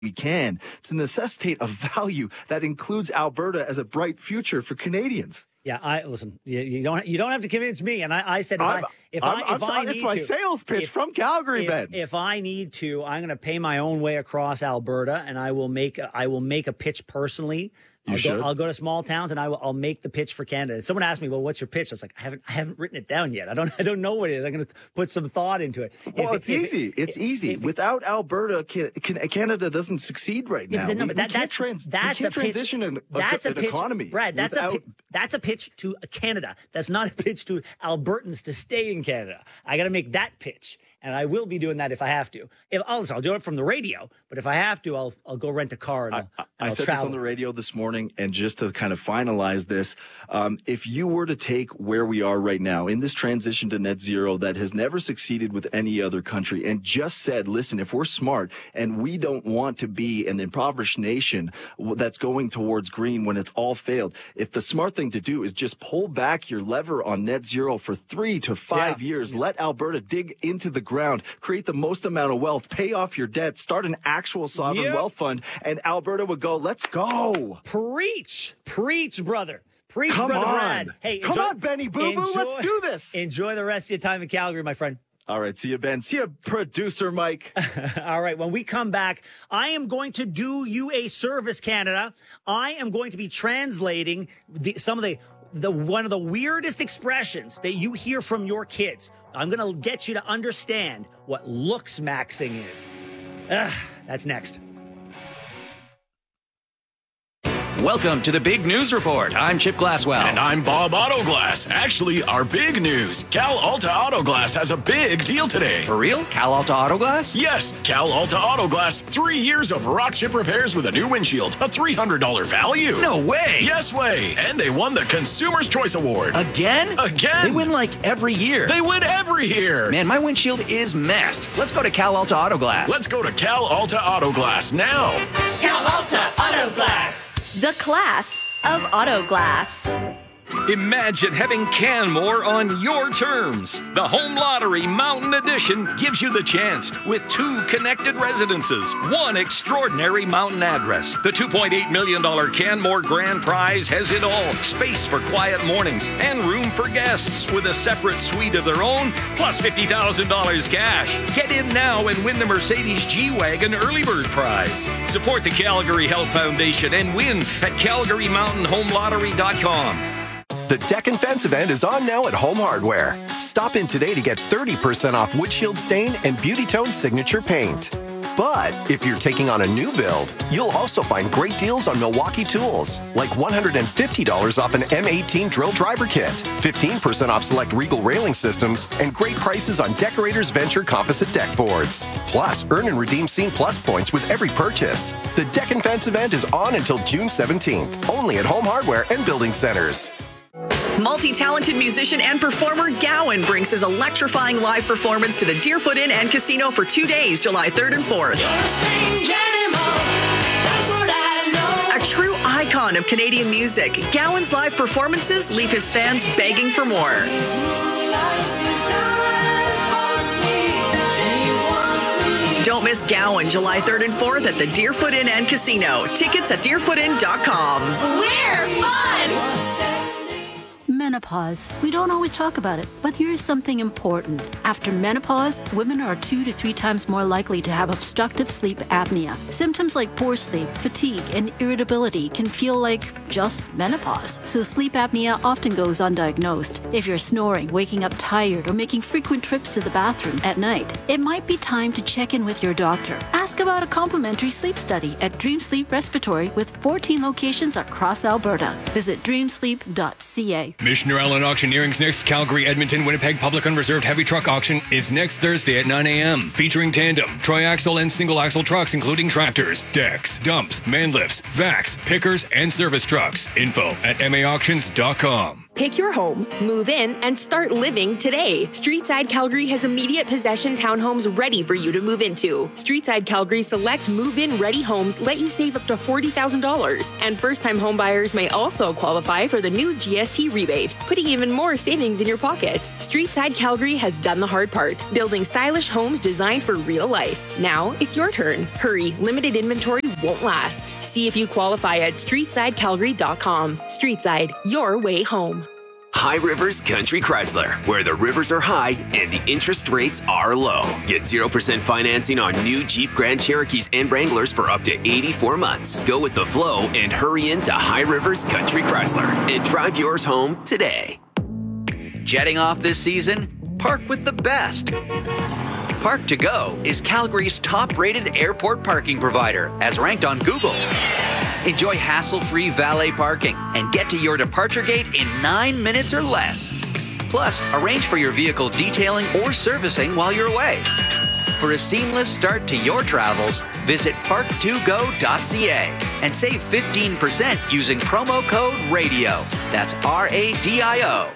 we can to necessitate a value that includes Alberta as a bright future for Canadians. Yeah, listen. You don't have to convince me. And I said, if I need it's my sales pitch from Calgary, Ben. If I need to, I'm going to pay my own way across Alberta, and I will make a pitch personally. I'll go to small towns and I'll make the pitch for Canada. And someone asked me, "Well, what's your pitch?" I was like, "I haven't written it down yet. I don't know what it is. I'm going to put some thought into it." It's easy. Without Alberta, Canada doesn't succeed right now. That's a transition an economy. Brad, that's a pitch to Canada. That's not a pitch to Albertans to stay in Canada. I got to make that pitch. And I will be doing that if I have to. I'll do it from the radio, but if I have to, I'll go rent a car and I'll said travel. This on the radio this morning, and just to kind of finalize this, if you were to take where we are right now in this transition to net zero that has never succeeded with any other country, and just said, listen, if we're smart and we don't want to be an impoverished nation that's going towards green when it's all failed, if the smart thing to do is just pull back your lever on net zero for 3 to 5 years, let Alberta dig into the ground, create the most amount of wealth, pay off your debt, start an actual sovereign wealth fund, and Alberta would go, let's go. Preach, brother. Preach, Come brother on. Brad. Hey, come on, Benny Boo Boo, let's do this. Enjoy the rest of your time in Calgary, my friend. All right, see you, Ben. See you, producer Mike. All right, when we come back, I am going to do you a service, Canada. I am going to be translating some of the one of the weirdest expressions that you hear from your kids. I'm going to get you to understand what looks maxing is. That's next. Welcome to the Big News Report. I'm Chip Glasswell. And I'm Bob Autoglass. Actually, our big news. Cal Alta Autoglass has a big deal today. For real? Cal Alta Autoglass? Yes, Cal Alta Autoglass. 3 years of rock chip repairs with a new windshield. A $300 value. No way. Yes way. And they won the Consumer's Choice Award. Again? Again. They win like every year. They win every year. Man, my windshield is messed. Let's go to Cal Alta Autoglass. Let's go to Cal Alta Autoglass now. Cal Alta Autoglass. The class of auto glass. Imagine having Canmore on your terms. The Home Lottery Mountain Edition gives you the chance with 2 connected residences, 1 extraordinary mountain address. The $2.8 million Canmore Grand Prize has it all. Space for quiet mornings and room for guests with a separate suite of their own, plus $50,000 cash. Get in now and win the Mercedes G-Wagon Early Bird Prize. Support the Calgary Health Foundation and win at CalgaryMountainHomeLottery.com. The Deck and Fence event is on now at Home Hardware. Stop in today to get 30% off windshield stain and Beauty Tone signature paint. But if you're taking on a new build, you'll also find great deals on Milwaukee tools, like $150 off an M18 drill driver kit, 15% off select Regal railing systems, and great prices on Decorators Venture composite deck boards. Plus, earn and redeem Scene Plus points with every purchase. The Deck and Fence event is on until June 17th, only at Home Hardware and Building Centers. Multi-talented musician and performer Gowan brings his electrifying live performance to the Deerfoot Inn and Casino for 2 days, July 3rd and 4th. A true icon of Canadian music, Gowan's live performances leave his fans begging for more. Don't miss Gowan, July 3rd and 4th at the Deerfoot Inn and Casino. Tickets at deerfootinn.com. We're fun! Menopause. We don't always talk about it, but here's something important. After menopause, women are 2 to 3 times more likely to have obstructive sleep apnea. Symptoms like poor sleep, fatigue, and irritability can feel like just menopause. So sleep apnea often goes undiagnosed. If you're snoring, waking up tired, or making frequent trips to the bathroom at night, it might be time to check in with your doctor. Ask about a complimentary sleep study at Dream Sleep Respiratory with 14 locations across Alberta. Visit dreamsleep.ca. Missioner Allen Auctioneering's next Calgary, Edmonton, Winnipeg Public Unreserved Heavy Truck Auction is next Thursday at 9 a.m. featuring tandem, tri-axle, and single-axle trucks, including tractors, decks, dumps, man lifts, vacs, pickers, and service trucks. Info at maauctions.com. Pick your home, move in, and start living today. Streetside Calgary has immediate possession townhomes ready for you to move into. Streetside Calgary select move-in ready homes let you save up to $40,000. And first-time homebuyers may also qualify for the new GST rebate, putting even more savings in your pocket. Streetside Calgary has done the hard part, building stylish homes designed for real life. Now it's your turn. Hurry, limited inventory won't last. See if you qualify at streetsidecalgary.com. Streetside, your way home. High Rivers Country Chrysler, where the rivers are high and the interest rates are low. Get 0% financing on new Jeep Grand Cherokees and Wranglers for up to 84 months. Go with the flow and hurry into High Rivers Country Chrysler and drive yours home today. Jetting off this season? Park with the best. Park to Go is Calgary's top-rated airport parking provider, as ranked on Google. Enjoy hassle-free valet parking and get to your departure gate in 9 minutes or less. Plus, arrange for your vehicle detailing or servicing while you're away. For a seamless start to your travels, visit park2go.ca and save 15% using promo code RADIO. That's RADIO.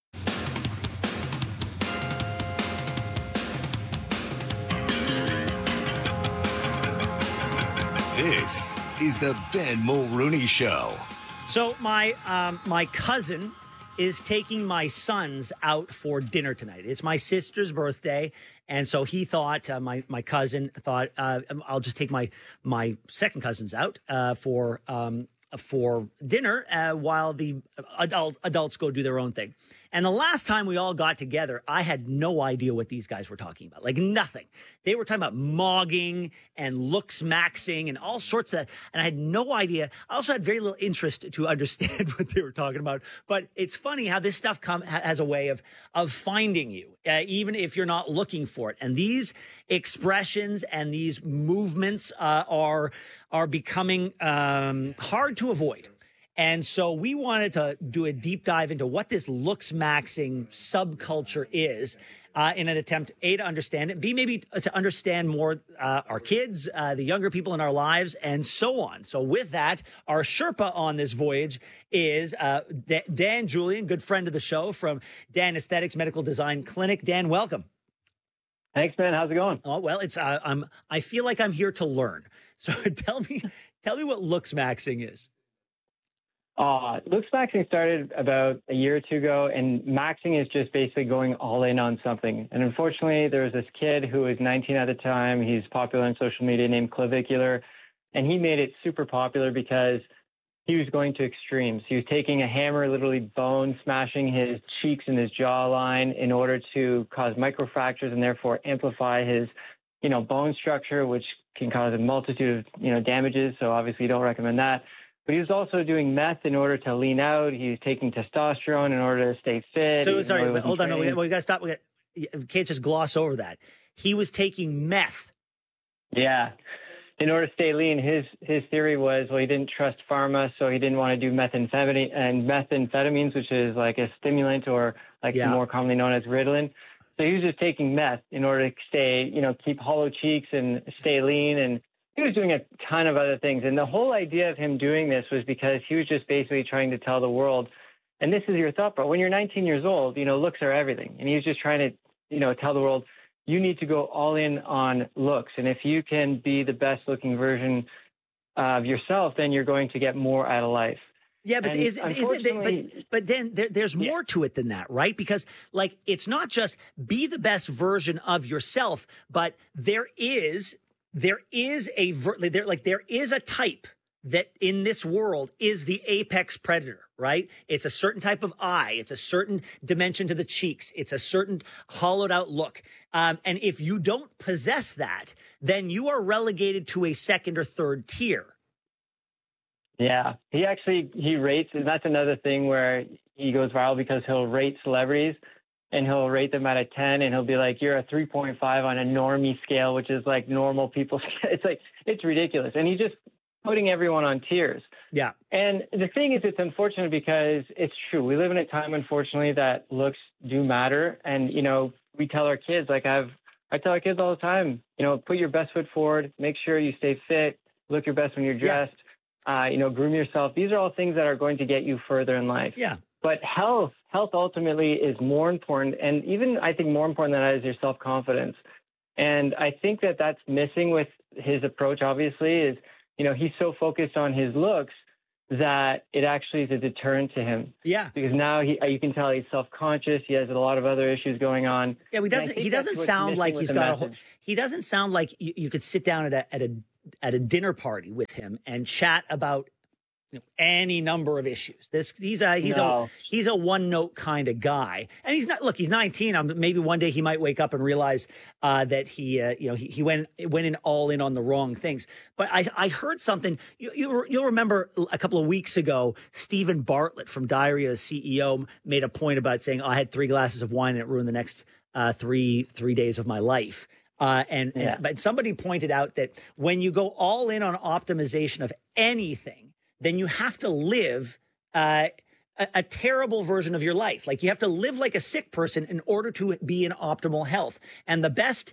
This is the Ben Mulrooney Show. So my cousin is taking my sons out for dinner tonight. It's my sister's birthday, and so he thought my cousin thought I'll just take my second cousins out for dinner while the adults go do their own thing. And the last time we all got together, I had no idea what these guys were talking about. Like nothing. They were talking about mogging and looks maxing and all sorts of, and I had no idea. I also had very little interest to understand what they were talking about. But it's funny how this stuff has a way of finding you, even if you're not looking for it. And these expressions and these movements are becoming hard to avoid. And so we wanted to do a deep dive into what this looks maxing subculture is in an attempt, A, to understand it, B, maybe to understand more our kids, the younger people in our lives, and so on. So with that, our Sherpa on this voyage is Dan Julian, good friend of the show from Dan Aesthetics Medical Design Clinic. Dan, welcome. Thanks, man. How's it going? Oh, well, it's I feel like I'm here to learn. So tell me what looks maxing is. Looks maxing started about a year or two ago, and maxing is just basically going all in on something. And unfortunately, there was this kid who was 19 at the time. He's popular on social media named Clavicular, and he made it super popular because he was going to extremes. He was taking a hammer, literally bone smashing his cheeks and his jawline in order to cause microfractures and therefore amplify his, bone structure, which can cause a multitude of, damages. So obviously you don't recommend that. But he was also doing meth in order to lean out. He was taking testosterone in order to stay fit. So sorry, hold on. No, we got to stop. We can't just gloss over that. He was taking meth. Yeah. In order to stay lean, his theory was, he didn't trust pharma, so he didn't want to do methamphetamines, which is like a stimulant or more commonly known as Ritalin. So he was just taking meth in order to stay, keep hollow cheeks and stay lean. And he was doing a ton of other things. And the whole idea of him doing this was because he was just basically trying to tell the world, and this is your thought, but when you're 19 years old, looks are everything. And he was just trying to, tell the world, you need to go all in on looks. And if you can be the best looking version of yourself, then you're going to get more out of life. Yeah, but but then there's more to it than that, right? Because it's not just be the best version of yourself, but there is a type that in this world is the apex predator, right? It's a certain type of eye. It's a certain dimension to the cheeks. It's a certain hollowed out look. And if you don't possess that, then you are relegated to a second or third tier. Yeah, he rates, and that's another thing where he goes viral because he'll rate celebrities. And he'll rate them out of 10, and he'll be like, you're a 3.5 on a normie scale, which is like normal people. It's ridiculous. And he's just putting everyone on tiers. Yeah. And the thing is, it's unfortunate because it's true. We live in a time, unfortunately, that looks do matter. And, we tell our kids, I tell our kids all the time, put your best foot forward, make sure you stay fit, look your best when you're dressed. Groom yourself. These are all things that are going to get you further in life. Yeah. But health ultimately is more important. And even I think more important than that is your self-confidence. And I think that that's missing with his approach, obviously, is, he's so focused on his looks that it actually is a deterrent to him. Yeah. Because now you can tell he's self-conscious. He has a lot of other issues going on. Yeah, he doesn't sound like he's got he doesn't sound like you could sit down at a dinner party with him and chat about any number of issues. He's a one note kind of guy, and he's not. Look, he's 19. Maybe one day he might wake up and realize that he went in all in on the wrong things. But I heard something. You'll remember a couple of weeks ago, Stephen Bartlett from Diary of the CEO made a point about saying, I had 3 glasses of wine and it ruined the next three days of my life. But somebody pointed out that when you go all in on optimization of anything, then you have to live a terrible version of your life. Like you have to live like a sick person in order to be in optimal health. And the best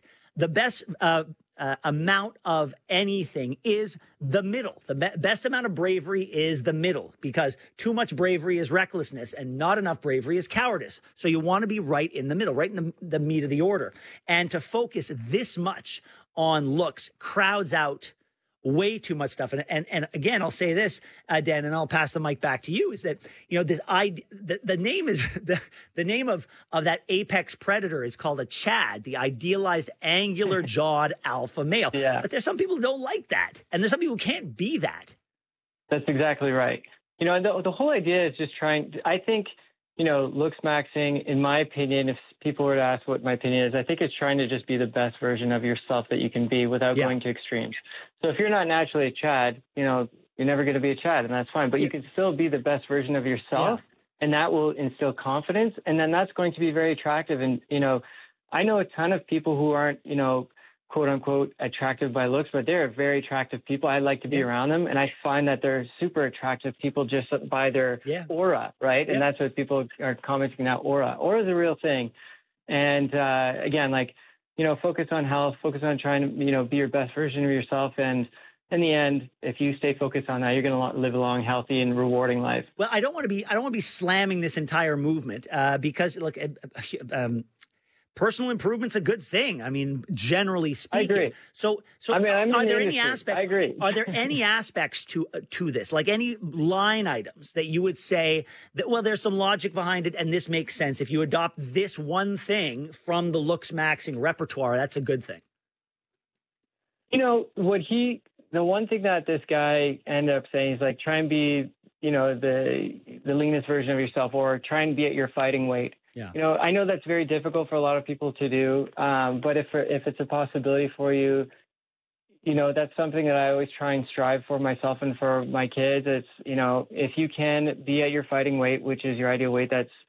amount of anything is the middle. The best amount of bravery is the middle, because too much bravery is recklessness and not enough bravery is cowardice. So you want to be right in the middle, right in the meat of the order. And to focus this much on looks crowds out way too much stuff. And again, I'll say this, Dan, and I'll pass the mic back to you, is that, the name is the name of that apex predator is called a Chad, the idealized angular jawed alpha male. Yeah. But there's some people who don't like that. And there's some people who can't be that. That's exactly right. The whole idea is just I think, looks maxing, in my opinion, if people were to ask what my opinion is, I think it's trying to just be the best version of yourself that you can be without going to extremes. So if you're not naturally a Chad, you're never going to be a Chad, and that's fine. But you can still be the best version of yourself, and that will instill confidence, and then that's going to be very attractive. And, I know a ton of people who aren't, quote unquote, attractive by looks, but they're very attractive people. I like to be around them. And I find that they're super attractive people just by their aura, right? And that's what people are commenting now, aura. Aura is a real thing. And again, focus on health, focus on trying to, be your best version of yourself. And in the end, if you stay focused on that, you're going to live a long, healthy, and rewarding life. Well, I don't want to be slamming this entire movement because, look, personal improvement's a good thing. I mean, generally speaking. I agree. So are there any aspects? I agree. Are there any aspects to this, like any line items that you would say that, well, there's some logic behind it, and this makes sense. If you adopt this one thing from the looks maxing repertoire, that's a good thing. The one thing that this guy ended up saying is try and be, the leanest version of yourself, or try and be at your fighting weight. Yeah. I know that's very difficult for a lot of people to do, but if it's a possibility for you, that's something that I always try and strive for myself and for my kids. It's, if you can be at your fighting weight, which is your ideal weight,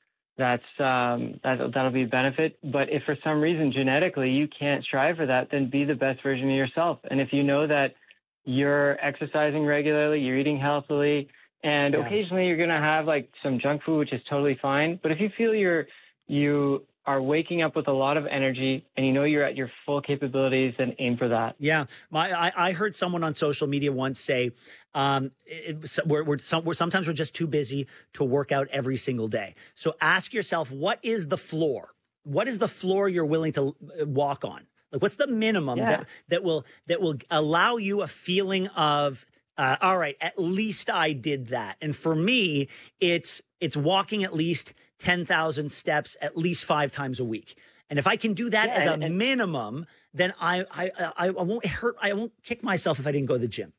that'll be a benefit. But if for some reason genetically you can't strive for that, then be the best version of yourself. And if you know that you're exercising regularly, you're eating healthily, and occasionally you're going to have some junk food, which is totally fine. But if you feel you are waking up with a lot of energy and you're at your full capabilities, then aim for that. Yeah. I heard someone on social media once say, sometimes we're just too busy to work out every single day. So ask yourself, what is the floor? What is the floor you're willing to walk on? What's the minimum that will allow you a feeling of, all right, at least I did that. And for me, it's walking at least 10,000 steps at least 5 times a week. And if I can do that as a minimum, then I won't kick myself if I didn't go to the gym.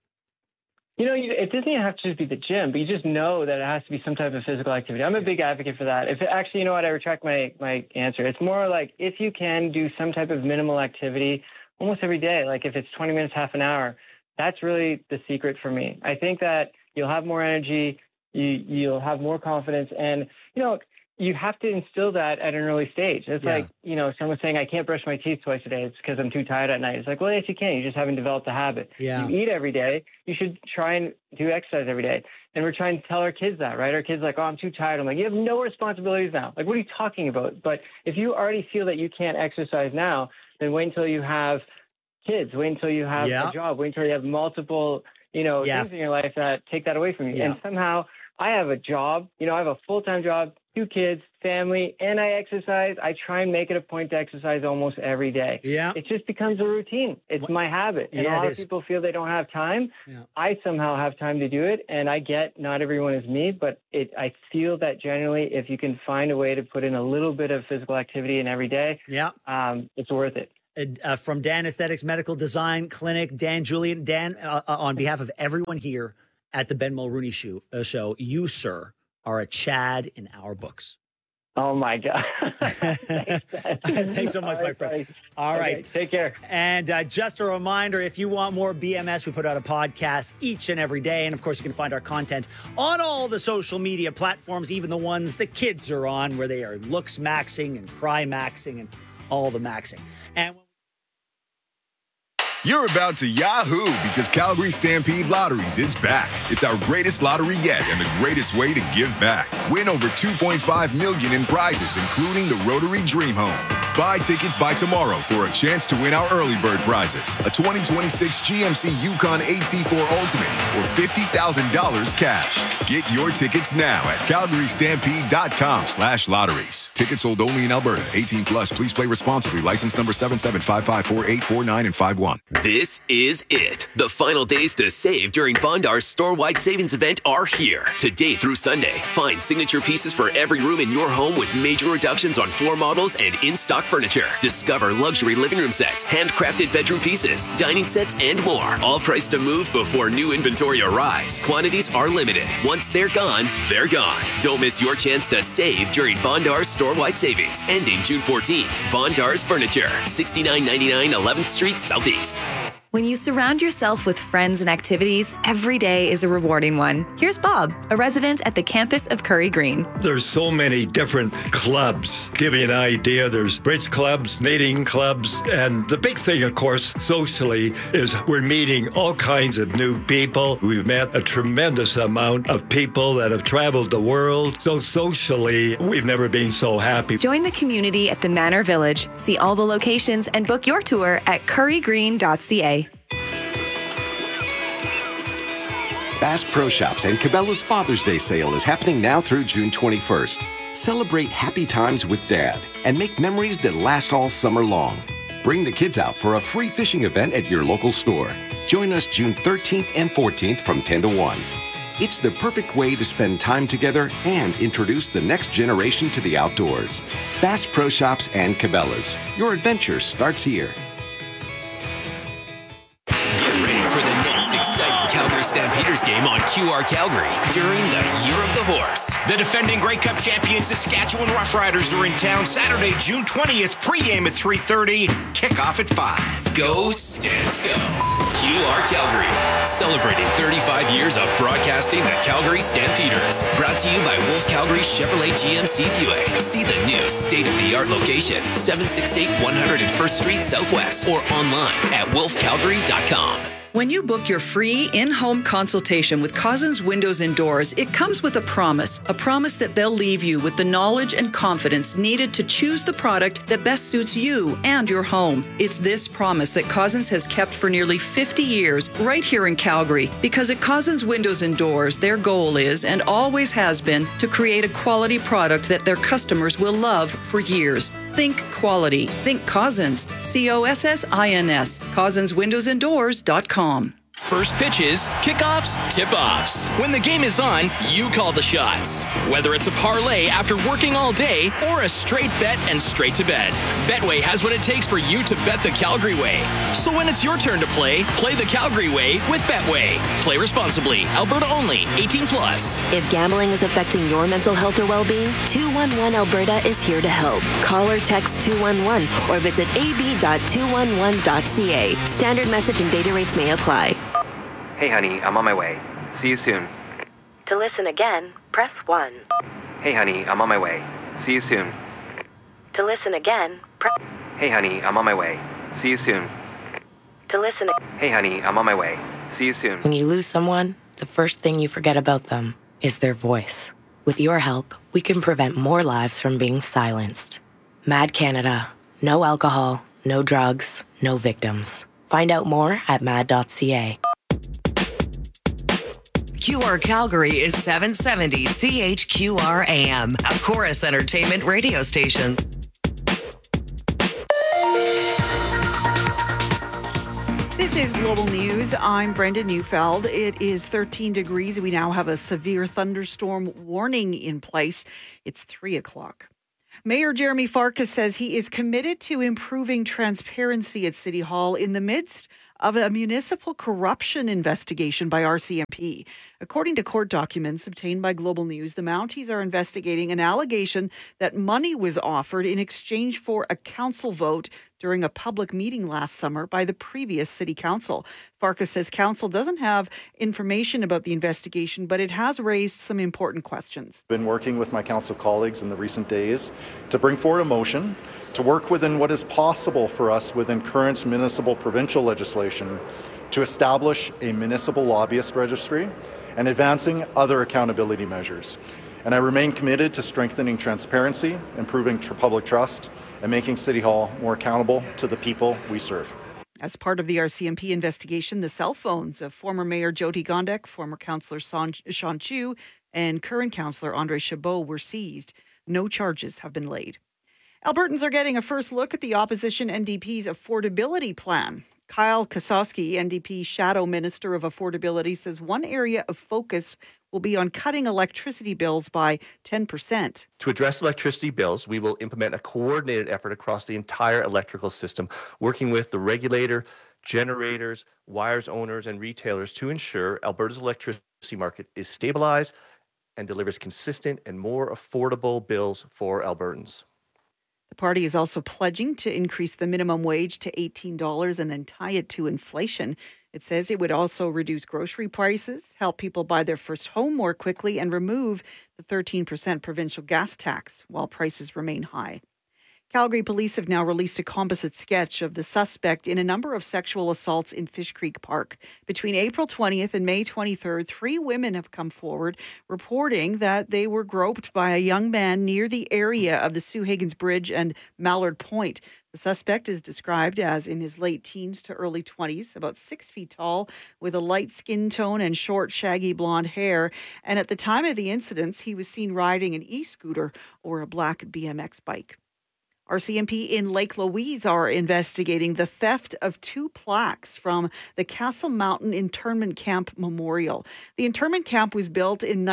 It doesn't have to just be the gym, but you just know that it has to be some type of physical activity. I'm a big advocate for that. I retract my answer. It's more if you can do some type of minimal activity almost every day, if it's 20 minutes, half an hour, that's really the secret for me. I think that you'll have more energy, you'll have more confidence, and, you have to instill that at an early stage. It's someone saying, I can't brush my teeth twice a day. It's because I'm too tired at night. It's well, yes, you can. You just haven't developed the habit. Yeah. You eat every day. You should try and do exercise every day. And we're trying to tell our kids that, right? Our kids are I'm too tired. I'm you have no responsibilities now. What are you talking about? But if you already feel that you can't exercise now, then wait until you have kids. Wait until you have a job. Wait until you have multiple, things in your life that take that away from you. Yeah. And somehow I have a job, I have a full-time job, 2 kids, family, and I exercise. I try and make it a point to exercise almost every day. Yeah. It just becomes a routine. It's my habit. And a lot of people feel they don't have time. Yeah. I somehow have time to do it. And I get not everyone is me, but I feel that generally if you can find a way to put in a little bit of physical activity in every day, it's worth it. From Dan Aesthetics Medical Design Clinic, Dan Julian. Dan, on behalf of everyone here at the Ben Mulrooney Show, you, sir, are a Chad in our books. Oh, my God. Thanks so much, my friend. All right. Take care. And just a reminder, if you want more BMS, we put out a podcast each and every day. And, of course, you can find our content on all the social media platforms, even the ones the kids are on, where they are looks maxing and cry maxing and all the maxing. And you're about to Yahoo because Calgary Stampede Lotteries is back. It's our greatest lottery yet and the greatest way to give back. Win over $2.5 million in prizes, including the Rotary Dream Home. Buy tickets by tomorrow for a chance to win our early bird prizes, a 2026 GMC Yukon AT4 Ultimate, or $50,000 cash. Get your tickets now at calgarystampede.com/lotteries. Tickets sold only in Alberta. 18 plus. Please play responsibly. License number 77554849 and 51. This is it. The final days to save during Bondar's store-wide savings event are here. Today through Sunday, find signature pieces for every room in your home with major reductions on floor models and in-stock furniture. Discover luxury living room sets, handcrafted bedroom pieces, dining sets, and more. All priced to move before new inventory arrives. Quantities are limited. Once they're gone, they're gone. Don't miss your chance to save during Bondar's store-wide savings, ending June 14th. Bondar's Furniture, 6999 11th Street Southeast. When you surround yourself with friends and activities, every day is a rewarding one. Here's Bob, a resident at the campus of Curry Green. There's so many different clubs. Give you an idea, there's bridge clubs, knitting clubs, and the big thing, of course, socially, is we're meeting all kinds of new people. We've met a tremendous amount of people that have traveled the world. So socially, we've never been so happy. Join the community at the Manor Village. See all the locations and book your tour at currygreen.ca. Bass Pro Shops and Cabela's Father's Day sale is happening now through June 21st. Celebrate happy times with Dad and make memories that last all summer long. Bring the kids out for a free fishing event at your local store. Join us June 13th and 14th from 10 to 1. It's the perfect way to spend time together and introduce the next generation to the outdoors. Bass Pro Shops and Cabela's. Your adventure starts here. Exciting Calgary Stampeders game on QR Calgary during the Year of the Horse. The defending Grey Cup champions Saskatchewan Roughriders are in town Saturday, June 20th, pregame at 3:30, kickoff at 5. Go Stamps Go. QR Calgary, celebrating 35 years of broadcasting the Calgary Stampeders. Brought to you by Wolf Calgary Chevrolet GMC Buick. See the new state-of-the-art location, 768 101st Street Southwest, or online at wolfcalgary.com. When you book your free in-home consultation with Cousins Windows and Doors, it comes with a promise that they'll leave you with the knowledge and confidence needed to choose the product that best suits you and your home. It's this promise that Cousins has kept for nearly 50 years right here in Calgary, because at Cousins Windows and Doors, their goal is and always has been to create a quality product that their customers will love for years. Think quality. Think Cousins. COSSINS. CousinsWindowsandDoors.com. First pitches, kickoffs, tip-offs. When the game is on, you call the shots. Whether it's a parlay after working all day or a straight bet and straight to bed, Betway has what it takes for you to bet the Calgary way. So when it's your turn to play the Calgary way with Betway. Play responsibly. Alberta only. 18 plus. If gambling is affecting your mental health or well-being, 211 Alberta is here to help. Call or text 211 or visit ab.211.ca. Standard message and data rates may apply. Hey honey, I'm on my way. See you soon. To listen again, press 1. Hey honey, I'm on my way. See you soon. To listen again, Hey honey, I'm on my way. See you soon. To listen. Hey honey, I'm on my way. See you soon. When you lose someone, the first thing you forget about them is their voice. With your help, we can prevent more lives from being silenced. Mad Canada. No alcohol, no drugs, no victims. Find out more at mad.ca. QR Calgary is 770 CHQR AM, a Chorus Entertainment radio station. This is Global News. I'm Brenda Neufeld. It is 13 degrees. We now have a severe thunderstorm warning in place. It's 3 o'clock. Mayor Jeremy Farkas says he is committed to improving transparency at City Hall in the midst of a municipal corruption investigation by RCMP. According to court documents obtained by Global News, the Mounties are investigating an allegation that money was offered in exchange for a council vote during a public meeting last summer by the previous city council. Farkas says council doesn't have information about the investigation, but it has raised some important questions. I've been working with my council colleagues in the recent days to bring forward a motion to work within what is possible for us within current municipal provincial legislation to establish a municipal lobbyist registry and advancing other accountability measures. And I remain committed to strengthening transparency, improving public trust, and making City Hall more accountable to the people we serve. As part of the RCMP investigation, the cell phones of former Mayor Jyoti Gondek, former councillor Sean Chu, and current councillor Andre Chabot were seized. No charges have been laid. Albertans are getting a first look at the opposition NDP's affordability plan. Kyle Kasowski, NDP Shadow Minister of Affordability, says one area of focus will be on cutting electricity bills by 10%. To address electricity bills, we will implement a coordinated effort across the entire electrical system, working with the regulator, generators, wires owners, and retailers to ensure Alberta's electricity market is stabilized and delivers consistent and more affordable bills for Albertans. The party is also pledging to increase the minimum wage to $18 and then tie it to inflation. It says it would also reduce grocery prices, help people buy their first home more quickly, and remove the 13% provincial gas tax while prices remain high. Calgary police have now released a composite sketch of the suspect in a number of sexual assaults in Fish Creek Park. Between April 20th and May 23rd, 3 women have come forward reporting that they were groped by a young man near the area of the Sue Higgins Bridge and Mallard Point. The suspect is described as in his late teens to early 20s, about 6 feet tall, with a light skin tone and short, shaggy blonde hair. And at the time of the incidents, he was seen riding an e-scooter or a black BMX bike. RCMP in Lake Louise are investigating the theft of 2 plaques from the Castle Mountain Internment Camp Memorial. The internment camp was built in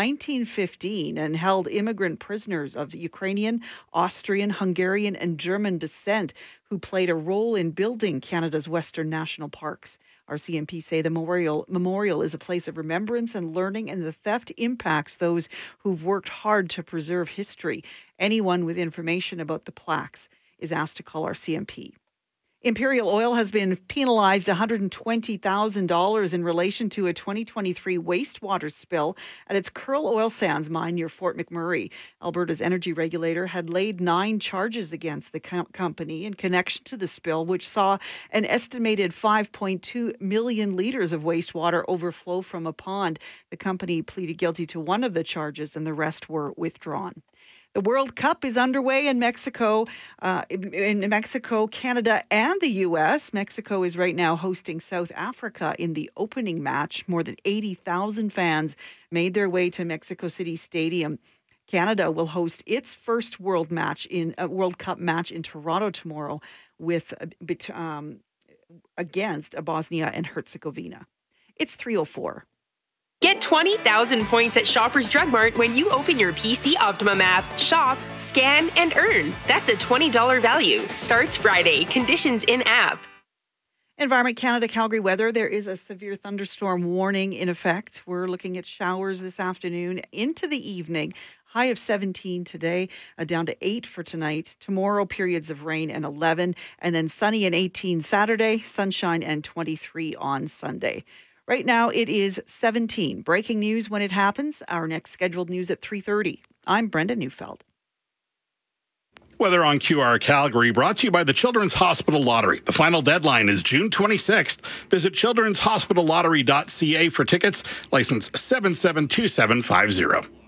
1915 and held immigrant prisoners of Ukrainian, Austrian, Hungarian, and German descent who played a role in building Canada's Western national parks. RCMP say the memorial is a place of remembrance and learning, and the theft impacts those who've worked hard to preserve history. Anyone with information about the plaques is asked to call RCMP. Imperial Oil has been penalized $120,000 in relation to a 2023 wastewater spill at its Kearl Oil Sands mine near Fort McMurray. Alberta's energy regulator had laid 9 charges against the company in connection to the spill, which saw an estimated 5.2 million litres of wastewater overflow from a pond. The company pleaded guilty to one of the charges and the rest were withdrawn. The World Cup is underway in Mexico, Canada, and the U.S. Mexico is right now hosting South Africa in the opening match. More than 80,000 fans made their way to Mexico City Stadium. Canada will host its first World Cup match in Toronto tomorrow against Bosnia and Herzegovina. It's 3:04. Get 20,000 points at Shoppers Drug Mart when you open your PC Optimum app. Shop, scan, and earn. That's a $20 value. Starts Friday. Conditions in app. Environment Canada Calgary weather. There is a severe thunderstorm warning in effect. We're looking at showers this afternoon into the evening. High of 17 today, down to 8 for tonight. Tomorrow, periods of rain and 11. And then sunny and 18 Saturday, sunshine and 23 on Sunday. Right now, it is 17. Breaking news when it happens. Our next scheduled news at 3:30. I'm Brenda Neufeld. Weather on QR Calgary, brought to you by the Children's Hospital Lottery. The final deadline is June 26th. Visit childrenshospitallottery.ca for tickets. License 772750.